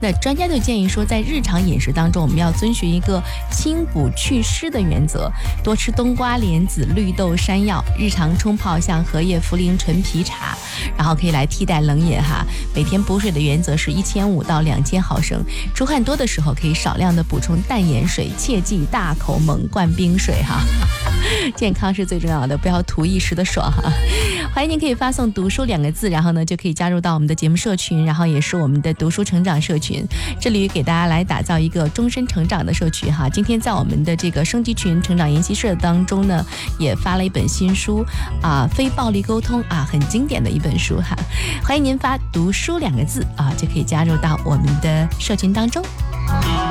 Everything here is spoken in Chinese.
那专家就建议说，在日常饮食当中，我们要遵循一个清补祛湿的原则，多吃冬瓜、莲子、绿豆、山药，日常冲泡像荷叶、茯苓、陈皮茶，然后可以来替代冷饮哈。每天补水的原则是1500到2000毫升，出汗多的时候可以少量的补充淡盐水，切记大口猛灌冰水哈。健康是最重要的，不要图一时的爽哈。欢迎您可以发送读书2个字，然后呢就可以加入到我们的节目社群，然后也是我们的读书成长社群，这里给大家来打造一个终身成长的社群哈。今天在我们的这个升级群成长研习社当中呢，也发了一本新书非暴力沟通很经典的一本书哈。欢迎您发读书2个字就可以加入到我们的社群当中。